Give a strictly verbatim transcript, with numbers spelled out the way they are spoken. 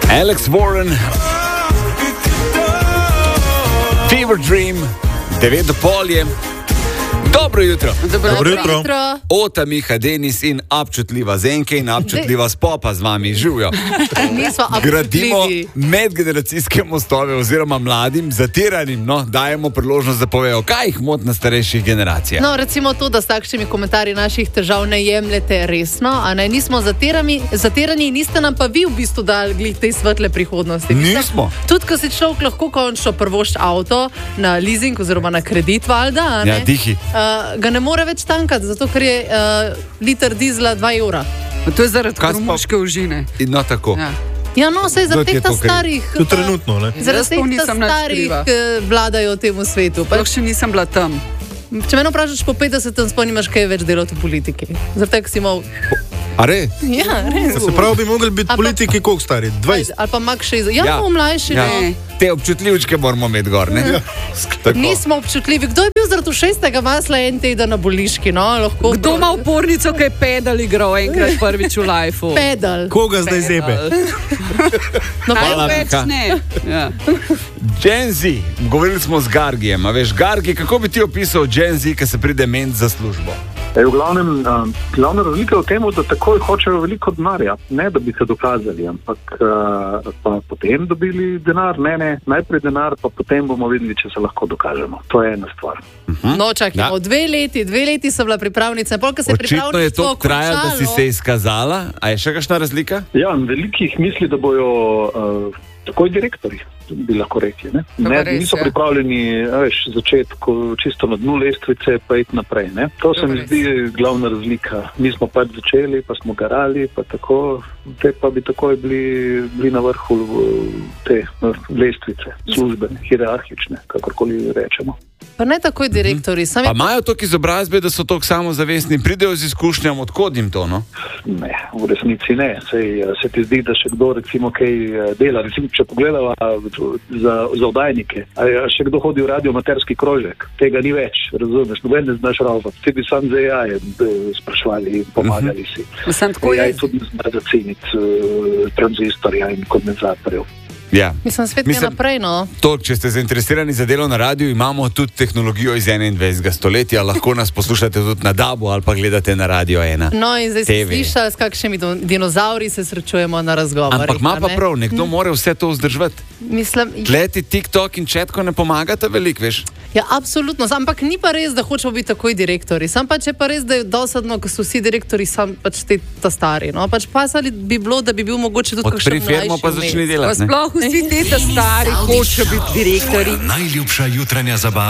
Alex Warren, Fever Dream, devet do pol je. Dobro jutro. Dobro, Dobro jutro. jutro. Ota, Miha, Denis in občutljiva Zenke in občutljiva Spopa z vami živijo. Gradimo medgeneracijske mostove oziroma mladim, zatiranim, no, dajemo priložnost, da povejo, kaj jih moti na starejših generacijah. No, recimo to, da s takšnimi komentarji naših težav ne jemljete resno, a ne, nismo zatirani, zatirani, niste nam pa vi v bistvu dali glih tej svetle prihodnosti. Nismo. Tudi, ko si človek lahko končno prvošč avto na leasing oziroma na kredit, valjda, a ne? Ja, dihi. Uh, ga ne more več tankati, zato ker je uh, liter dizla dva evra. To je zaradi kromoške užine. No, tako. Ja, ja no, sej zaradi teh ta starih... To trenutno, ne? Zaradi teh ta starih vladajo temu svetu. Pa še nisem bila tam. Če mene vprašaš po petdesetem, sploh nimaš kaj več delati v politiki. Zaradi tega si imel... A re? Ja, res. Se pravi, bi mogli biti politiki koliko stari? dvajset? Ali pa mak šest. Ja, ja. mlajši, ja. ne. Te občutljivčke moramo imeti gor, ne? Ja. Nismo občutljivi. Kdo je bil zaradi šestega masla en teden na boliški, no? Lahko... Kdo ima upornico, kaj pedal igral enkrat prvič v lifeu? Pedal. Koga zdaj zebe? No, več ne. Ja. Gen Z, govorili smo z Gargijem, a veš, Gargi, kako bi ti opisal Gen Z, ki se pride ment za službo? E, v glavnem, uh, glavna razlika je v tem, da takoj hočejo veliko denarja, ne da bi se dokazali, ampak uh, pa potem dobili denar, ne, ne, najprej denar, pa potem bomo videli, če se lahko dokažemo. To je ena stvar. Uh-huh. No, čakaj, ja. dve leti, dve leti so bila pripravnica. Očitno je to trajalo, da si se izkazala, a je še kakšna razlika? Ja, velikih misli, da bojo uh, takoj direktori, bi lahko rekli. Ne? Ne, res, niso ja. pripravljeni veš, začetku čisto na dnu lestvice, pa iti naprej. Ne? To se mi zdi glavna razlika. Mi smo pač začeli, pa smo garali, pa tako, te pa bi takoj bili, bili na vrhu te lestvice, službe, hierarhične, kakorkoli rečemo. Pa ne takoj direktori. Mm-hmm. Pa imajo toliko izobrazbe, da so toliko samozavestni, pridejo z izkušnjam, odkod jim to, no? Ne, v resnici ne. Sej, se ti zdi, da še kdo recimo kaj dela. Recimo, če pogledava za, za oddajnike, a še kdo hodi v radiomaterski krožek, tega ni več, razumeš, noben ne znaš ravno. Vsi bi sam za A I sprašvali in pomagali si. Mm-hmm. A I tudi ne zna zaceniti uh, tranzistorja in kondenzatorjev. Ja. Mislim, svet je naprej, no. To, če ste zainteresirani za delo na radiju, imamo tudi tehnologijo iz enaindvajsetega stoletja, lahko nas poslušate tudi na dabu ali pa gledate na Radio ena. No in zdaj ste slišali, s kakšnimi dinozauri se srečujemo na razgovorih. Ampak ima pa prav, nekdo hm. mora vse to vzdrževati. Mislim... Tleti TikTok in četko ne pomagata veliko, veš? Ja, absolutno, ampak ni pa res, da hočemo biti takoj direktori. Sam pač je pa res, da je dosadno, ko so vsi direktori sam pač te ta stari, no. Pač pasali bi bilo, da bi bil mogoče tudi kakšen mlajši. Odpri firmo pa začni delati, ne? Vsi te stari hočejo biti direktori. Najljubša jutranja zabava.